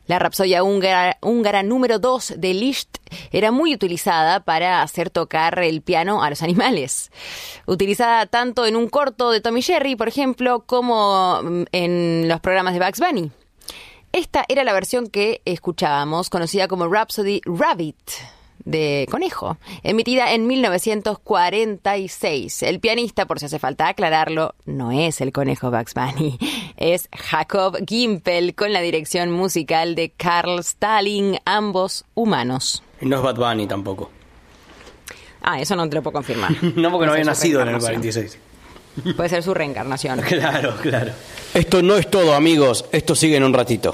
La rapsodia húngara número 2 de Liszt era muy utilizada para hacer tocar el piano a los animales. Utilizada tanto en un corto de Tom y Jerry, por ejemplo, como en los programas de Bugs Bunny. Esta era la versión que escuchábamos, conocida como Rhapsody Rabbit, de conejo, emitida en 1946. El pianista, por si hace falta aclararlo, no es el conejo Bugs Bunny, es Jacob Gimpel, con la dirección musical de Carl Stalling, ambos humanos. Y no es Bad Bunny tampoco. Eso no te lo puedo confirmar. No, porque no había nacido en el 46. Puede ser su reencarnación. Claro. Esto no es todo, amigos. Esto sigue en un ratito.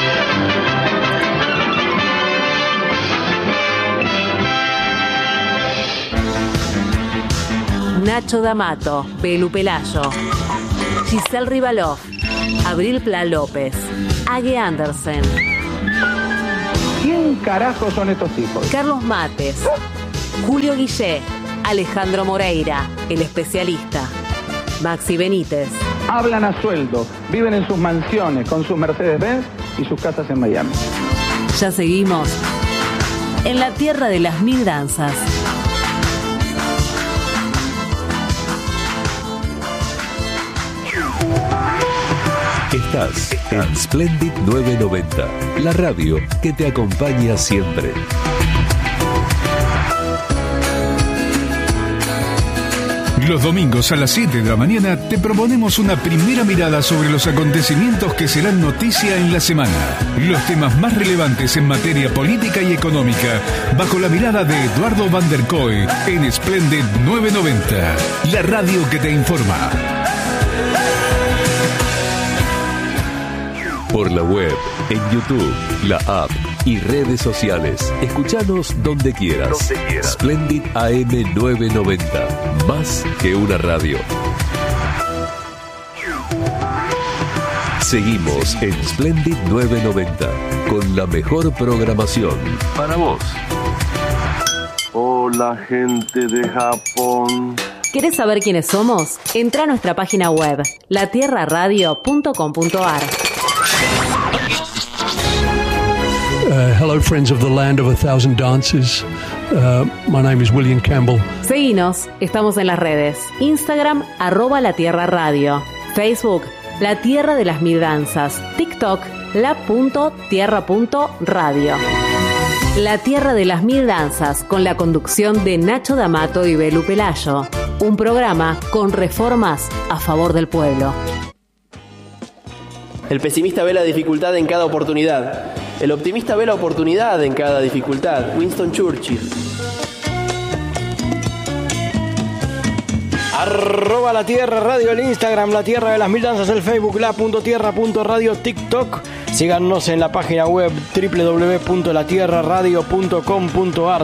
Nacho D'Amato, Belu Pelayo, Giselle Rivalov, Abril Pla López, Age Andersen. ¿Quién carajo son estos tipos? Carlos Mates, Julio Guillé, Alejandro Moreira, el especialista, Maxi Benítez. Hablan a sueldo, viven en sus mansiones con sus Mercedes-Benz y sus casas en Miami. Ya seguimos en la tierra de las mil danzas. Estás en Splendid 990, la radio que te acompaña siempre. Los domingos a las 7 de la mañana te proponemos una primera mirada sobre los acontecimientos que serán noticia en la semana. Los temas más relevantes en materia política y económica, bajo la mirada de Eduardo Van der Koe en Splendid 990, la radio que te informa. Por la web, en YouTube, la app y redes sociales. Escuchanos donde quieras. Splendid AM 990. Más que una radio. Seguimos en Splendid 990 con la mejor programación para vos. Hola, gente de Japón. ¿Querés saber quiénes somos? Entra a nuestra página web, latierraradio.com.ar. Hello, friends of the land of a thousand dances. My name is William Campbell. Seguinos, estamos en las redes. Instagram, @latierraradio. Facebook, La Tierra de las Mil Danzas. TikTok, la.tierra.radio. La Tierra de las Mil Danzas, con la conducción de Nacho D'Amato y Belu Pelayo. Un programa con reformas a favor del pueblo. El pesimista ve la dificultad en cada oportunidad. El optimista ve la oportunidad en cada dificultad. Winston Churchill. @La Tierra Radio, el Instagram, La Tierra de las Mil Danzas, el Facebook, la.tierra.radio, TikTok. Síganos en la página web www.latierraradio.com.ar,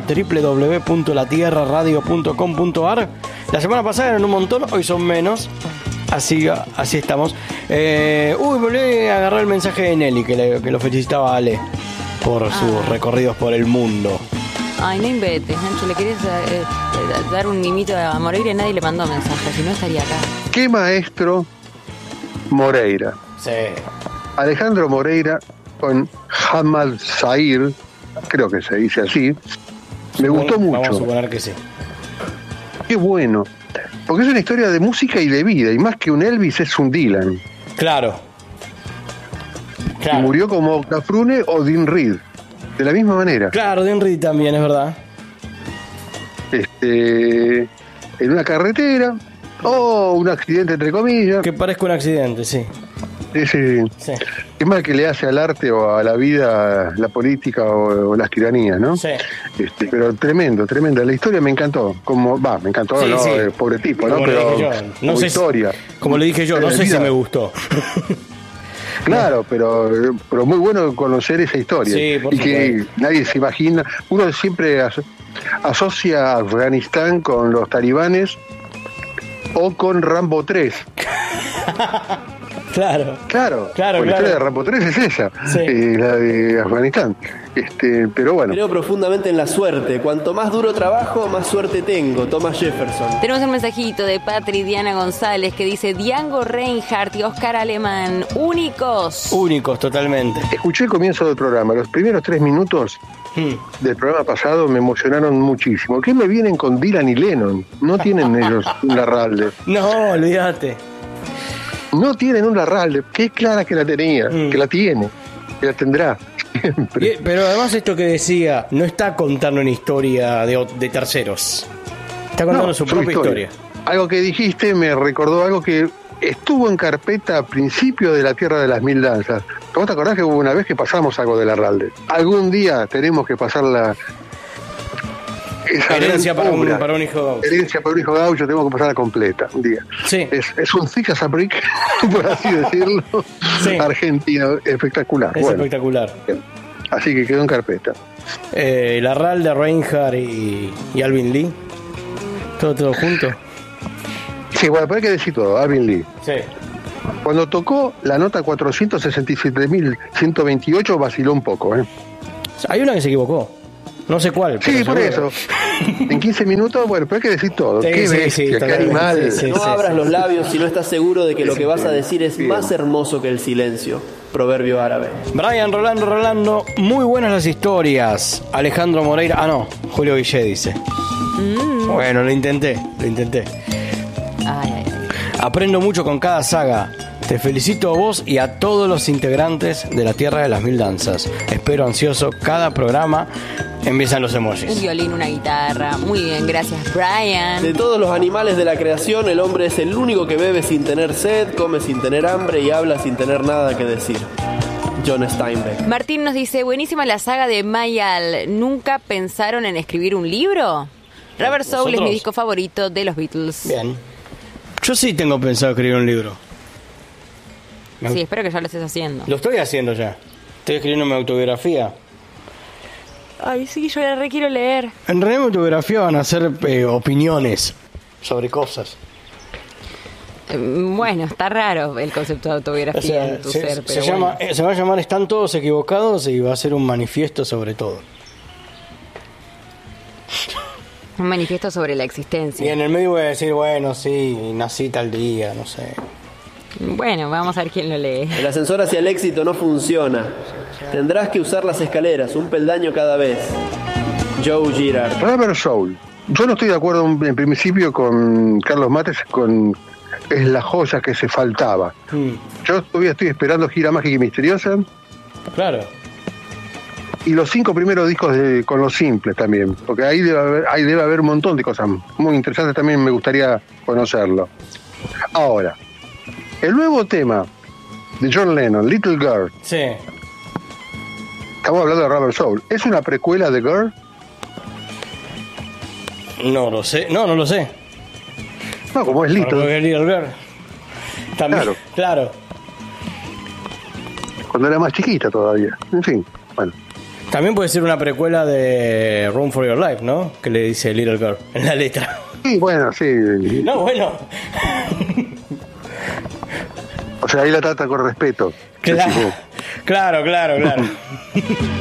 www.latierraradio.com.ar. La semana pasada eran un montón, hoy son menos. Así estamos. Volví a agarrar el mensaje de Nelly, que lo felicitaba a Ale por sus recorridos por el mundo. Ay, no inventes, Nacho, le querés dar un mimito a Moreira y nadie le mandó mensaje, si no estaría acá. ¿Qué maestro Moreira? Sí. Alejandro Moreira con Hamad Zahir, creo que se dice así. Me gustó mucho. Vamos a suponer que sí. Qué bueno. Porque es una historia de música y de vida, y más que un Elvis es un Dylan. Claro. Y murió como Cafrune o Dean Reed, de la misma manera. Claro, Dean Reed también, es verdad. En una carretera, o un accidente entre comillas. Que parezca un accidente, sí. Sí. Qué mal que le hace al arte o a la vida la política o las tiranías, ¿no? Sí. Pero tremendo. La historia me encantó. Me encantó, sí, ¿no? Sí. Pobre tipo, como ¿no? Pero no sé historia. Como le dije yo, no sé si me gustó. Claro, pero muy bueno conocer esa historia. Sí, por y supuesto. Que nadie se imagina. Uno siempre asocia a Afganistán con los talibanes o con Rambo 3. Claro. La historia de Rambo 3 es esa, Sí. La de Afganistán. Pero bueno. Creo profundamente en la suerte. Cuanto más duro trabajo, más suerte tengo. Thomas Jefferson. Tenemos un mensajito de Patri Diana González que dice: Django Reinhardt y Oscar Alemán, únicos. Únicos, totalmente. Escuché el comienzo del programa. Los primeros 3 minutos del programa pasado me emocionaron muchísimo. ¿Qué me vienen con Dylan y Lennon? No tienen ellos un Larralde. No, olvídate. No tienen un Larralde. Que es clara que la tenía, que la tiene, que la tendrá. Siempre. Pero además esto que decía, no está contando una historia de terceros. Está contando su propia historia. Algo que dijiste me recordó algo que estuvo en carpeta a principio de La Tierra de las Mil Danzas. ¿Vos te acordás que hubo una vez que pasamos algo de Larralde? Algún día tenemos que pasar esa herencia para un hijo gaucho. Herencia para un hijo gaucho, tenemos que pasarla completa un día. Sí. Es un Zicazapric, por así decirlo, Sí. argentino, espectacular. Es espectacular. Así que quedó en carpeta. Larralde, Reinhardt y Alvin Lee. Todo junto. Sí, bueno, pero hay que decir todo, Alvin Lee. Sí. Cuando tocó la nota 467.128 vaciló un poco, Hay una que se equivocó. No sé cuál. Sí, por seguro. eso. En 15 minutos, bueno, pero hay que decir todo. Sí, qué sí, bestia, sí, qué animal. No abras los labios si no estás seguro de que lo que vas a decir es más hermoso que el silencio. Proverbio árabe. Brian Rolando, muy buenas las historias. Alejandro Moreira, Julio Guillé dice. Bueno, lo intenté. Ay. Aprendo mucho con cada saga. Te felicito a vos y a todos los integrantes de La Tierra de las Mil Danzas. Espero ansioso cada programa. Empiezan los Un emojis. violín, una guitarra. Muy bien, gracias, Brian. De todos los animales de la creación, el hombre es el único que bebe sin tener sed, come sin tener hambre y habla sin tener nada que decir. John Steinbeck. Martín nos dice: buenísima la saga de Mayal. ¿Nunca pensaron en escribir un libro? Rubber Soul es mi disco favorito de los Beatles. Bien. Yo sí tengo pensado escribir un libro. Sí, espero que ya lo estés haciendo. Lo estoy haciendo ya. Estoy escribiendo mi autobiografía. Ay, sí, yo la re quiero leer. En realidad mi autobiografía van a ser opiniones sobre cosas. Bueno, está raro el concepto de autobiografía en tu ser, pero se va a llamar Están Todos Equivocados y va a ser un manifiesto sobre todo. Un manifiesto sobre la existencia. Y en el medio voy a decir, bueno, sí, nací tal día, no sé. Bueno, vamos a ver quién lo lee. El ascensor hacia el éxito no funciona. Tendrás que usar las escaleras, un peldaño cada vez. Joe Girard. Rubber Soul. Yo no estoy de acuerdo en principio con Carlos Mates, es la joya que se faltaba. Yo todavía estoy esperando Gira Mágica y Misteriosa. Claro. Y los 5 primeros discos con los simples también, porque ahí debe haber un montón de cosas muy interesantes, también me gustaría conocerlo. Ahora, el nuevo tema de John Lennon, Little Girl. Sí. Estamos hablando de Rubber Soul. ¿Es una precuela de Girl? No lo sé. No lo sé. No, como es Little. Little Girl. También, claro. Cuando era más chiquita todavía. En fin, bueno. También puede ser una precuela de Room for Your Life, ¿no? Que le dice Little Girl en la letra. Sí, bueno, sí. No, bueno. O sea, ahí la trata con respeto. Claro.